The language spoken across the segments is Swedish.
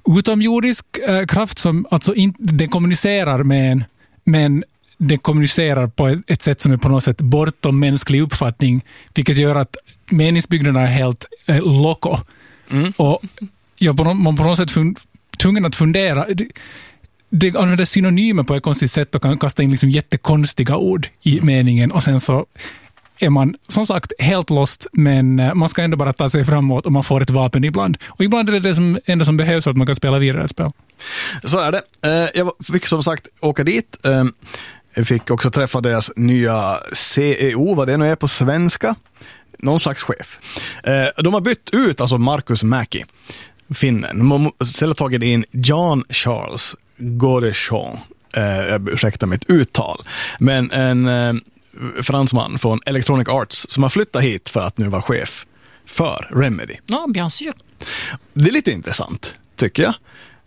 utomjordisk kraft som alltså den kommunicerar med en, men den kommunicerar på ett sätt som är på något sätt bortom mänsklig uppfattning, vilket gör att meningsbyggnaderna är helt loco. Och man på något sätt tvungen att fundera. Det använder synonymer på ett konstigt sätt och kan kasta in liksom jättekonstiga ord i meningen, och sen så är man som sagt helt lost, men man ska ändå bara ta sig framåt och man får ett vapen ibland. Och ibland är det enda som behövs för att man kan spela vidare ett spel. Så är det. Jag fick som sagt åka dit. Jag fick också träffa deras nya CEO, vad det nu är på svenska. Någon slags chef. De har bytt ut alltså Markus Mäki, finnen. De har istället tagit in Jean Charles Godeschon. Ursäkta mitt uttal. Men en fransman från Electronic Arts som har flyttat hit för att nu vara chef för Remedy. Ja, bien sûr. Det är lite intressant, tycker jag.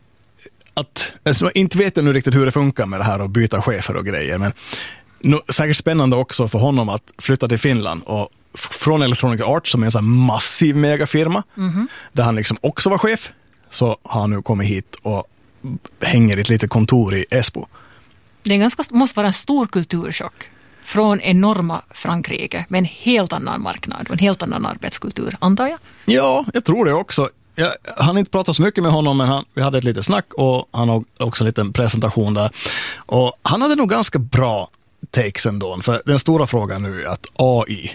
Alltså, inte vet jag nu riktigt hur det funkar med det här att byta chefer och grejer, men säkert spännande också för honom att flytta till Finland och från Electronic Arts som är en sån här massiv megafirma där han liksom också var chef, så har han nu kommit hit och hänger i ett litet kontor i Esbo. Det måste vara en stor kulturchock från enorma Frankrike med en helt annan marknad och en helt annan arbetskultur, antar jag? Ja, jag tror det också. Han har inte pratat så mycket med honom, men vi hade ett litet snack och han har också en liten presentation där. Och han hade nog ganska bra takes ändå, för den stora frågan nu är att AI.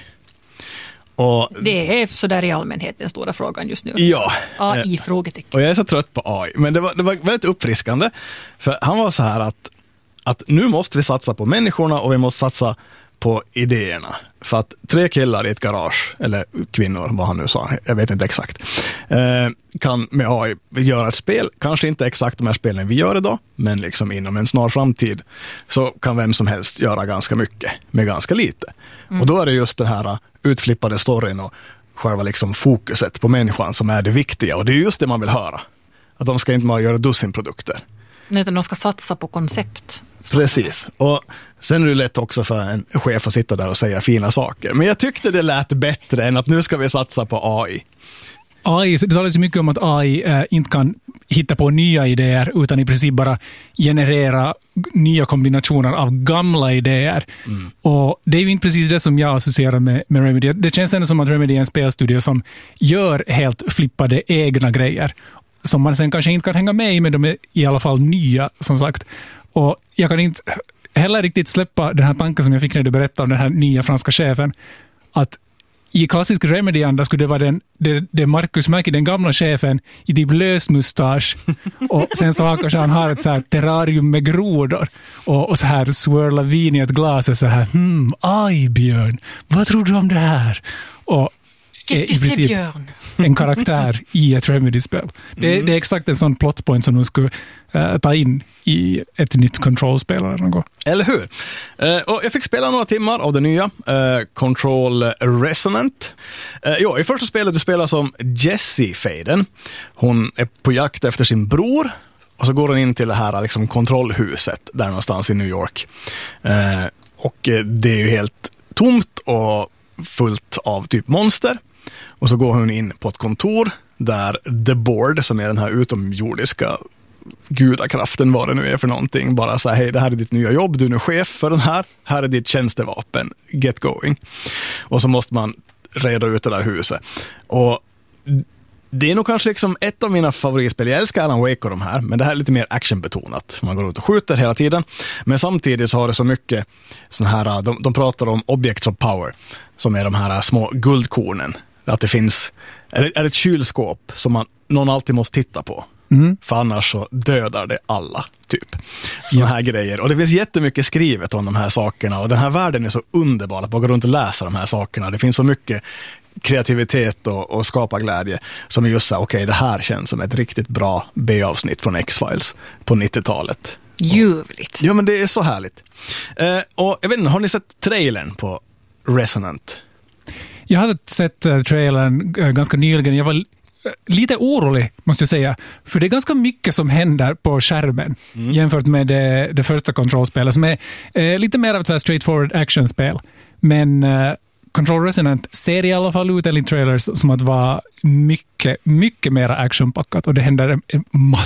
Och det är så där i allmänhet den stora frågan just nu. Ja. AI-frågetecken. Och jag är så trött på AI, men det var väldigt uppfriskande, för han var så här att nu måste vi satsa på människorna och vi måste satsa på idéerna. För att 3 killar i ett garage, eller kvinnor, vad han nu sa, jag vet inte exakt, kan med AI göra ett spel, kanske inte exakt de här spelen vi gör idag, men liksom inom en snar framtid så kan vem som helst göra ganska mycket med ganska lite. Och då är det just den här utflippade storyn och själva liksom fokuset på människan som är det viktiga, och det är just det man vill höra. Att de ska inte bara göra dussinprodukter. Utan de ska satsa på koncept. Precis. Och sen är det lätt också för en chef att sitta där och säga fina saker. Men jag tyckte det lät bättre än att nu ska vi satsa på AI. Det talas ju mycket om att AI inte kan hitta på nya idéer utan i princip bara generera nya kombinationer av gamla idéer. Och det är ju inte precis det som jag associerar med Remedy. Det känns ändå som att Remedy är en spelstudio som gör helt flippade egna grejer som man sen kanske inte kan hänga med i, men de är i alla fall nya, som sagt. Och jag kan inte heller riktigt släppa den här tanken som jag fick när du berättade om den här nya franska chefen, att i klassisk Remedy-anda skulle det vara det Markus Mäki, den gamla chefen, i typ lös mustasch, och sen så kanske han har ett så här terrarium med grodor och så här swirla vin i ett glas och så här, aj Björn, vad tror du om det här? Och i princip en karaktär i ett Remedy-spel. Det är exakt en sån plotpoint som de skulle ta in i ett nytt Control-spel eller något. Eller hur? Och jag fick spela några timmar av det nya Control Resonant. I första spelet du spelar som Jessie Faden. Hon är på jakt efter sin bror, och så går hon in till det här liksom kontrollhuset där någonstans i New York. Och det är ju helt tomt och fullt av typ monster. Och så går hon in på ett kontor där The Board, som är den här utomjordiska gudakraften, vad det nu är för någonting, bara säger, hej, det här är ditt nya jobb, du är nu chef för den här är ditt tjänstevapen, get going. Och så måste man reda ut det där huset. Och det är nog kanske liksom ett av mina favoritspel. Jag älskar Alan Wake och de här, men det här är lite mer actionbetonat. Man går ut och skjuter hela tiden, men samtidigt så har det så mycket sån här, de pratar om objects of power, som är de här små guldkornen. Att det finns är ett kylskåp som någon alltid måste titta på. För annars så dödar det alla, typ. Såna här grejer. Och det finns jättemycket skrivet om de här sakerna, och den här världen är så underbar att bara gå runt och läsa de här sakerna. Det finns så mycket kreativitet och skapa glädje som är just så, okej, det här känns som ett riktigt bra B-avsnitt från X-Files på 90-talet. Ljuvligt. Ja, men det är så härligt. Och jag vet inte, har ni sett trailern på Resonant? Jag hade sett trailern ganska nyligen. Jag var lite orolig, måste jag säga. För det är ganska mycket som händer på skärmen jämfört med det första kontrollspelet, som är lite mer av ett så här straightforward actionspel. Men Control Resonant ser i alla fall ut enligt trailers som att vara mycket, mycket mer actionpackat, och det händer en